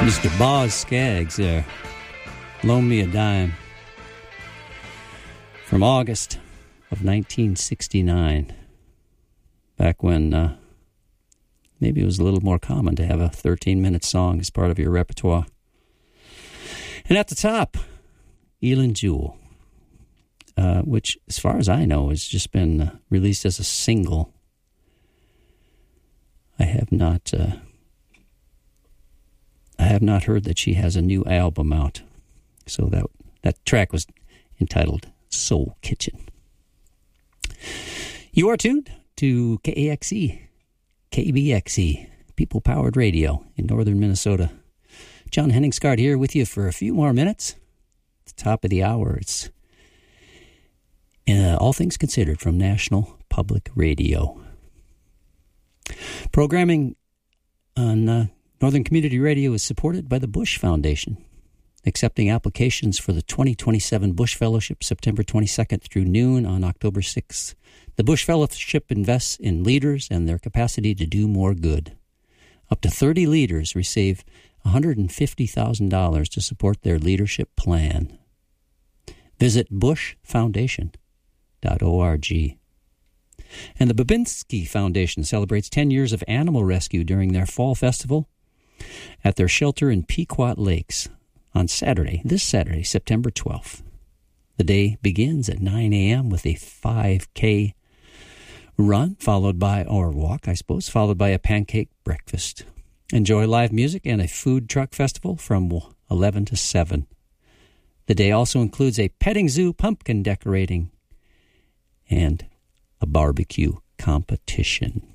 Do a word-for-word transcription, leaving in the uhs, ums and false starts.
Mister Boz Scaggs there. Loan Me a Dime. From August of nineteen sixty-nine. Back when uh, maybe it was a little more common to have a thirteen-minute song as part of your repertoire. And at the top, Elin Jewel, uh, which, as far as I know, has just been uh, released as a single. I have not... Uh, I have not heard that she has a new album out. So that that track was entitled Soul Kitchen. You are tuned to K A X E, K B X E, People-Powered Radio in northern Minnesota. John Henningsgaard here with you for a few more minutes. At the top of the hour, it's uh, All Things Considered from National Public Radio. Programming on... Uh, Northern Community Radio is supported by the Bush Foundation, accepting applications for the twenty twenty-seven Bush Fellowship September twenty-second through noon on October sixth. The Bush Fellowship invests in leaders and their capacity to do more good. Up to thirty leaders receive one hundred fifty thousand dollars to support their leadership plan. Visit bush foundation dot org. And the Babinski Foundation celebrates ten years of animal rescue during their fall festival at their shelter in Pequot Lakes on Saturday, this Saturday, September twelfth. The day begins at nine a.m. with a five K run, followed by, or walk, I suppose, followed by a pancake breakfast. Enjoy live music and a food truck festival from eleven to seven. The day also includes a petting zoo, pumpkin decorating, and a barbecue competition.